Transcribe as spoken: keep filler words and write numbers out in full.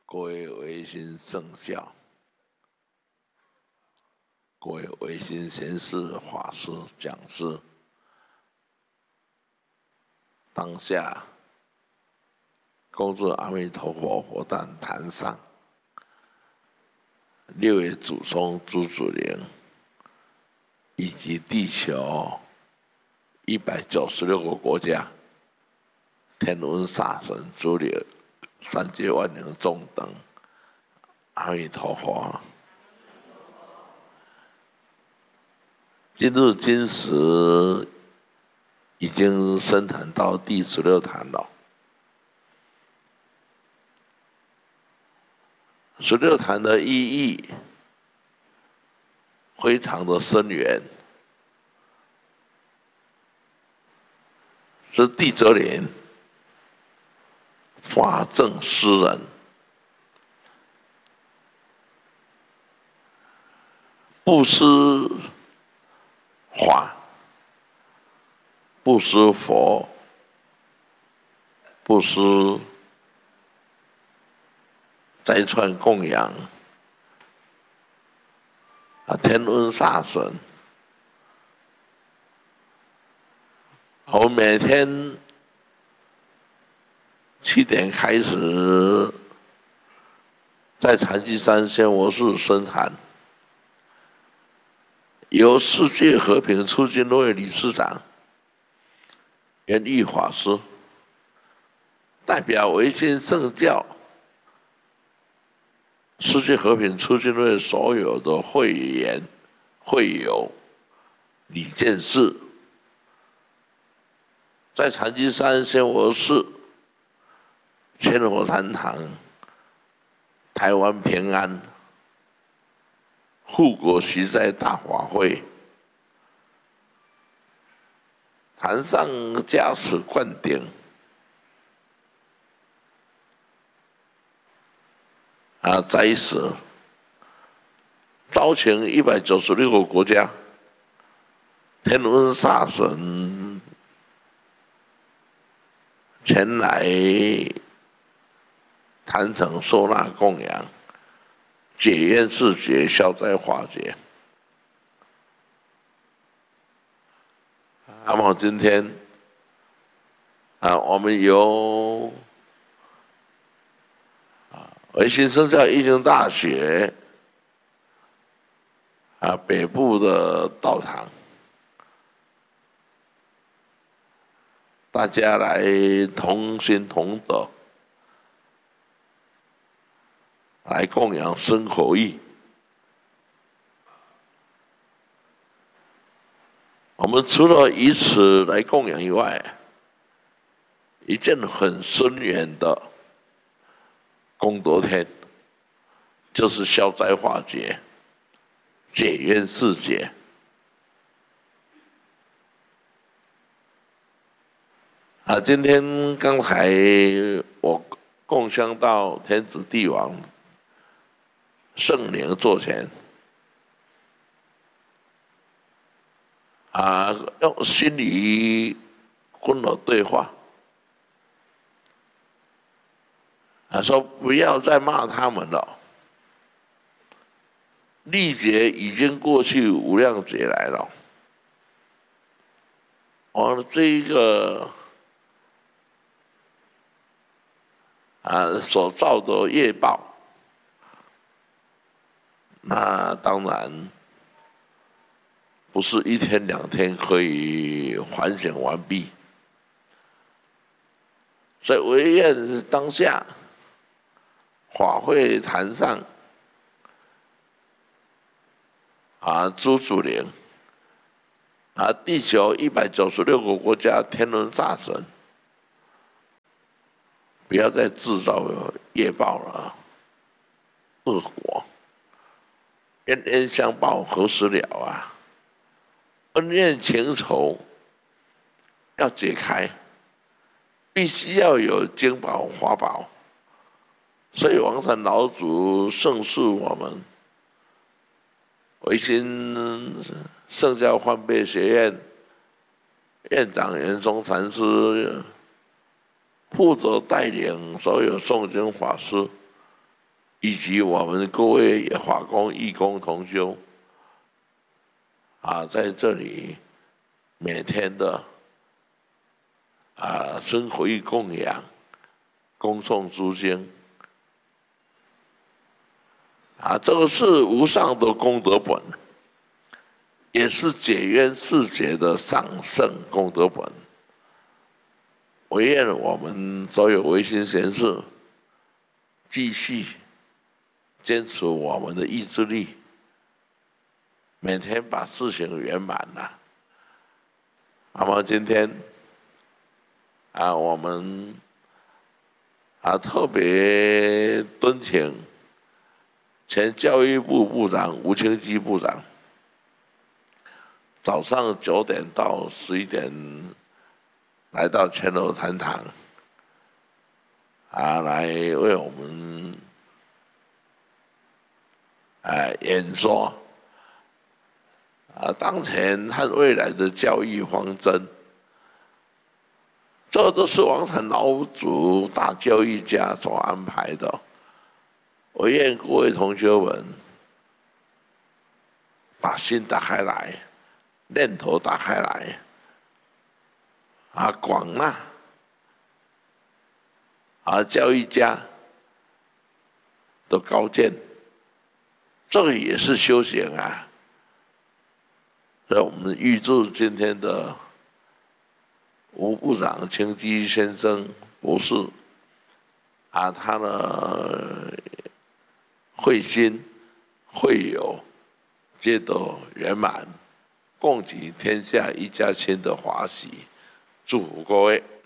各位维新圣教、各位维新贤士、法师、讲师，当下恭祝阿弥陀佛佛诞坛上，六位祖宗朱祖灵，以及地球一百九十六个国家天文煞神诸灵三界万灵众等，阿弥陀佛。今日今时已经升坛到第十六坛了。十六坛的意义非常的深远，是地泽莲法正诗人，布施法，布施佛，布施斋串供养啊，天文煞神。我们每天七点开始在禅机山仙佛寺升坛，由世界和平促进会理事长圆煜法师代表维新圣教世界和平促进会所有的会员、会友、理监事，在禅机山仙佛寺千佛坛堂，台湾平安，护国习在大法会，坛上加持灌顶，啊，斋食，招请一百九十六个国家天文煞神前来坛城收纳供养，解冤释结，消灾化解。那么今天啊，我们由啊维新圣教义经大学啊北部的道场，大家来同心同德，来供养身口意。我们除了以此来供养以外，一件很深远的功德天，就是消灾化解、解冤释结。啊，今天刚才我共香到天子帝王圣灵座前，啊，用心理跟我对话，啊，说不要再骂他们了，历劫已经过去，无量劫来了。我这一个啊所造的业报，那当然不是一天两天可以反省完毕，所以唯愿当下法会坛上啊，朱祖灵啊，地球一百九十六个国家天文煞神，不要再制造业报了，恶果，冤冤相报何时了啊？恩怨情仇要解开，必须要有经宝法宝。所以王禅老祖圣示我们维新圣教欢备学院院长圆宗禅师负责带领所有诵经法师以及我们各位法工、义工同修啊，在这里每天的啊生活与供养、恭送诸经啊，这个是无上的功德本，也是解冤释结的上圣功德本。我愿我们所有维新贤士继续坚持我们的意志力，每天把事情圆满了。那么今天啊，我们啊特别敦请前教育部部长吴清基部长，早上九点到十一点来到全楼禅堂，啊，来为我们啊演说啊当前和未来的教育方针。这都是王禅老祖大教育家所安排的。我愿各位同学们把心打开来，念头打开来，啊，广纳啊教育家的高见，这个也是修行啊。所以我们预祝今天的吴部长清基先生博士啊，他的慧心慧友皆得圆满，共济天下一家亲的华喜。祝福各位。